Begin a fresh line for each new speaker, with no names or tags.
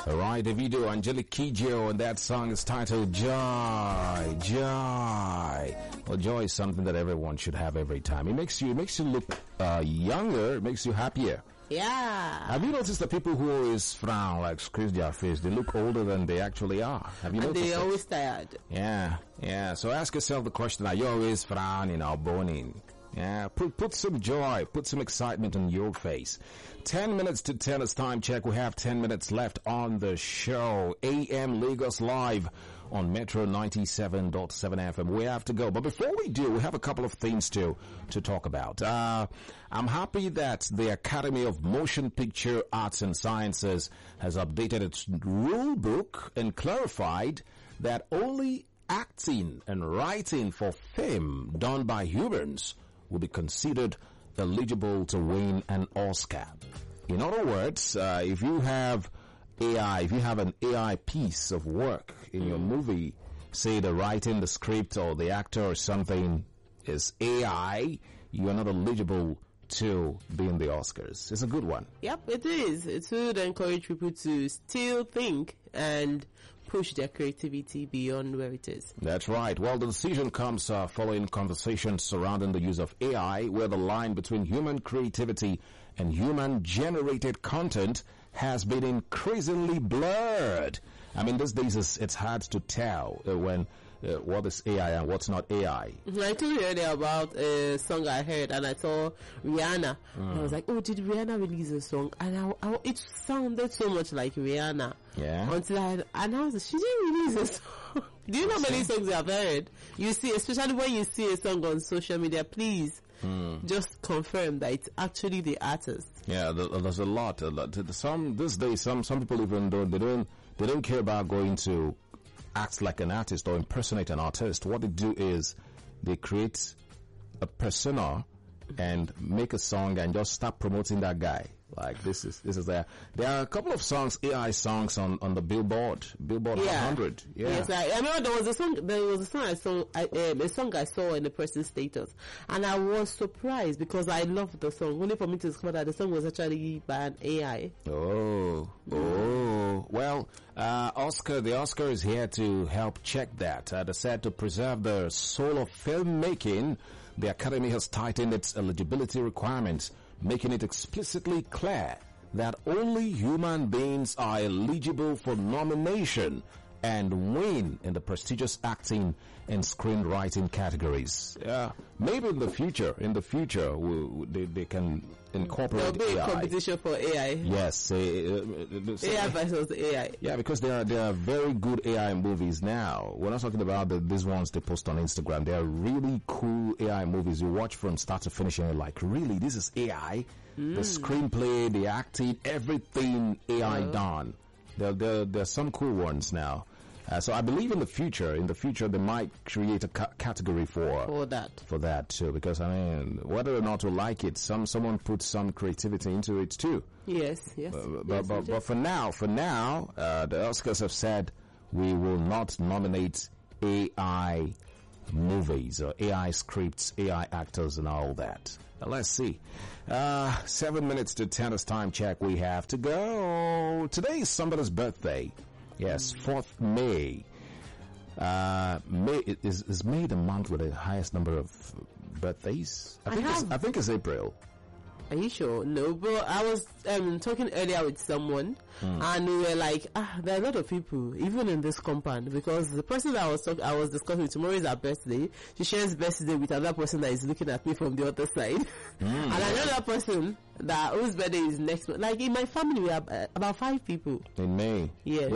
Alright, the video Angelique Kidjo, and that song is titled Joy. Joy. Well, joy is something that everyone should have every time. It makes you look younger, it makes you happier.
Yeah.
Have you noticed that people who always frown, like squeeze their face, they look older than they actually are? Have you noticed?
And they're always tired.
Yeah. So ask yourself the question, are you always frowning or boning? Yeah, put some joy, put some excitement on your face. 10 minutes to 10 is time check. We have 10 minutes left on the show. AM Lagos Live on Metro 97.7 FM. We have to go. But before we do, we have a couple of things to talk about. I'm happy that the Academy of Motion Picture Arts and Sciences has updated its rule book and clarified that only acting and writing for film done by humans will be considered eligible to win an Oscar. In other words, if you have an AI piece of work in your movie, say the writing, the script, or the actor or something is AI, you are not eligible to be in the Oscars. It's a good one.
Yep, it is. It would encourage people to still think and push their creativity beyond where it is.
That's right. Well, the decision comes following conversations surrounding the use of AI, where the line between human creativity and human-generated content has been increasingly blurred. I mean, these days it's hard to tell what is AI and what's not AI.
I told you earlier about a song I heard, and I saw Rihanna. And I was like, oh, did Rihanna release a song? And it sounded so much like Rihanna.
Yeah.
Until I was like, she didn't release a song. Do you know how many songs I've heard? You see, especially when you see a song on social media, please just confirm that it's actually the artist.
Yeah, there's a lot. Some these days, some people even they don't care about going to act like an artist or impersonate an artist. What they do is they create a and make a song and just start promoting that guy. Like this is there. There are a couple of songs, AI songs on the Billboard 100. Yeah.
Yes, I remember there was a song I saw, a song I saw in the person's status, and I was surprised because I loved the song. Only for me to discover that the song was actually by an AI.
Oh. Well, the Oscar is here to help check that. They said to preserve the soul of filmmaking, the Academy has tightened its eligibility requirements, making it explicitly clear that only human beings are eligible for nomination and win in the prestigious acting and screenwriting categories. Yeah, maybe in the future, they can incorporate
There'll be
AI.
a competition for AI.
Yes,
AI versus AI.
Yeah, because there are very good AI movies now. We're not talking about these ones they post on Instagram. They are really cool AI movies. You watch from start to finish and you're like, really, this is AI? The screenplay, the acting, everything AI done. There are some cool ones now. So I believe in the future they might create a category for that too, because I mean, whether or not we like it, someone put some creativity into it too.
Yes.
But for now, the Oscars have said we will not nominate AI movies or AI scripts, AI actors and all that. Let's see. 7 minutes to 10 is time check. We have to go. Today is somebody's birthday. Yes, 4th May. May is May the month with the highest number of birthdays? I think it's April.
Are you sure? No, but I was talking earlier with someone, and we were like, there are a lot of people, even in this compound, because the person that I was discussing tomorrow is her birthday. She shares birthday with another person that is looking at me from the other side, and another person whose birthday is next month. Like in my family, we have about 5 people
in May.
Yes.